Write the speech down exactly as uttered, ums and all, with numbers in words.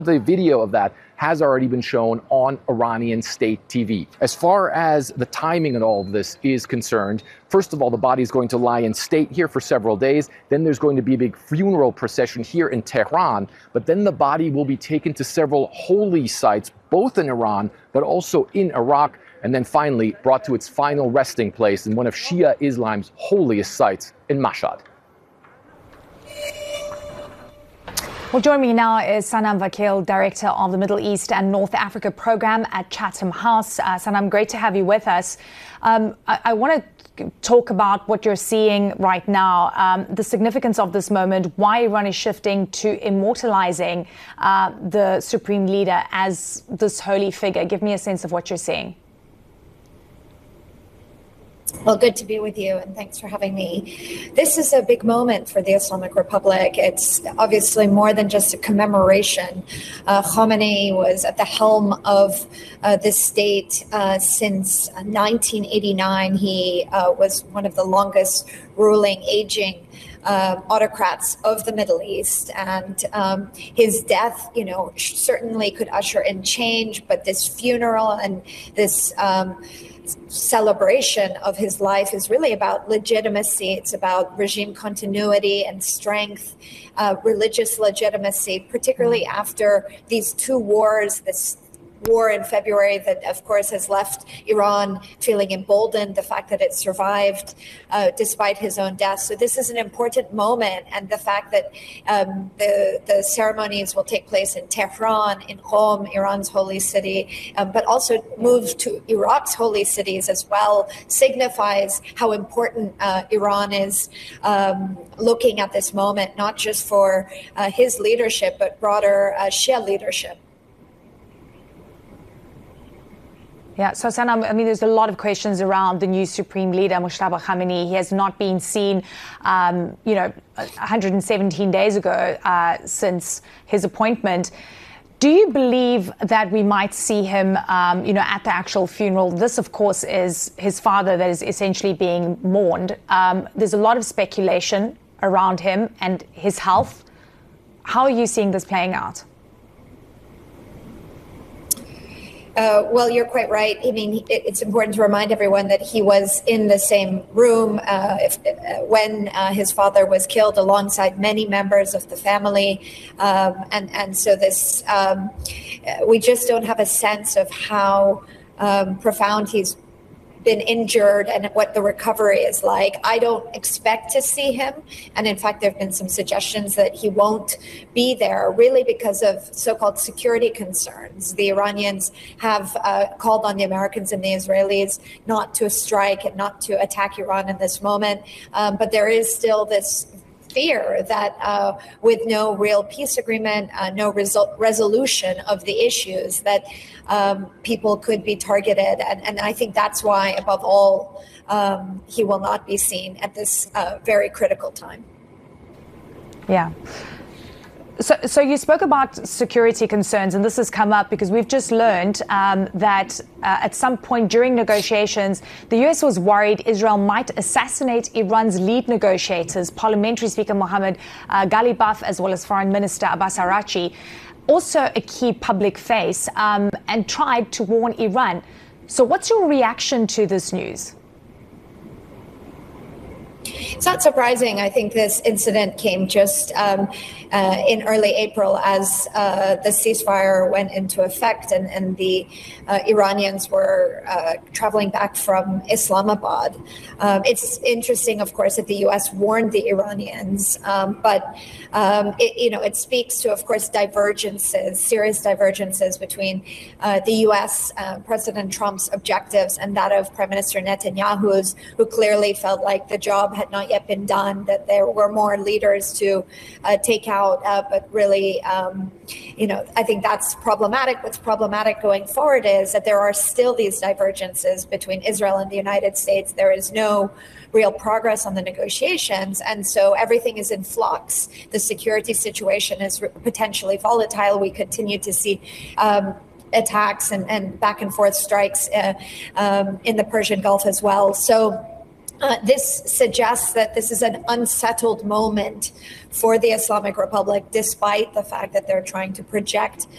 The video of that has already been shown on Iranian state T V. As far as the timing and all of this is concerned, first of all, the body is going to lie in state here for several days. Then there's going to be a big funeral procession here in Tehran. But then the body will be taken to several holy sites, both in Iran, but also in Iraq. And then finally brought to its final resting place in one of Shia Islam's holiest sites in Mashhad. Well, joining me now is Sanam Vakil, Director of the Middle East and North Africa Program at Chatham House. Uh, Sanam, great to have you with us. Um, I, I want to talk about what you're seeing right now, um, the significance of this moment, why Iran is shifting to immortalizing uh, the Supreme Leader as this holy figure. Give me a sense of what you're seeing. Well, good to be with you, and thanks for having me. This is a big moment for the Islamic Republic. It's obviously more than just a commemoration. Uh, Khamenei was at the helm of uh, this state uh, since nineteen eighty-nine. He uh, was one of the longest ruling, aging Uh, autocrats of the Middle East, and um, his death, you know, certainly could usher in change. But this funeral and this um, celebration of his life is really about legitimacy. It's about regime continuity and strength, uh, religious legitimacy, particularly after these two wars, this war in February that, of course, has left Iran feeling emboldened, the fact that it survived uh, despite his own death. So this is an important moment, and the fact that um, the, the ceremonies will take place in Tehran, in Qom, Iran's holy city, um, but also move to Iraq's holy cities as well, signifies how important uh, Iran is um, looking at this moment, not just for uh, his leadership, but broader uh, Shia leadership. Yeah, so Sanam, I mean, there's a lot of questions around the new Supreme Leader, Mojtaba Khamenei. He has not been seen, um, you know, one hundred seventeen days ago uh, since his appointment. Do you believe that we might see him, um, you know, at the actual funeral? This, of course, is his father that is essentially being mourned. Um, there's a lot of speculation around him and his health. How are you seeing this playing out? Uh, well, you're quite right. I mean, it, it's important to remind everyone that he was in the same room uh, if, uh, when uh, his father was killed, alongside many members of the family. Um, and, and so this, um, we just don't have a sense of how um, profound he's been injured and what the recovery is like. I don't expect to see him. And in fact, there have been some suggestions that he won't be there, really because of so-called security concerns. The Iranians have uh, called on the Americans and the Israelis not to strike and not to attack Iran in this moment. Um, but there is still this fear that uh, with no real peace agreement, uh, no result, resolution of the issues, that um, people could be targeted. And, and I think that's why, above all, um, he will not be seen at this uh, very critical time. Yeah. So, so you spoke about security concerns, and this has come up because we've just learned um, that uh, at some point during negotiations, the U S was worried Israel might assassinate Iran's lead negotiators, Parliamentary Speaker Mohammad uh, Ghalibaf, as well as Foreign Minister Abbas Araghchi, also a key public face, um, and tried to warn Iran. So what's your reaction to this news? It's not surprising. I think this incident came just um, uh, in early April as uh, the ceasefire went into effect, and, and the uh, Iranians were uh, traveling back from Islamabad. Um, it's interesting, of course, that the U S warned the Iranians, um, but um, it, you know, it speaks to, of course, divergences, serious divergences between uh, the U S, uh, President Trump's objectives and that of Prime Minister Netanyahu's, who clearly felt like the job had not yet been done, that there were more leaders to uh, take out, uh, but really, um, you know, I think that's problematic. What's problematic going forward is that there are still these divergences between Israel and the United States. There is no real progress on the negotiations, and so everything is in flux. The security situation is potentially volatile. We continue to see um, attacks and, and back and forth strikes uh, um, in the Persian Gulf as well. So Uh, this suggests that this is an unsettled moment for the Islamic Republic, despite the fact that they're trying to project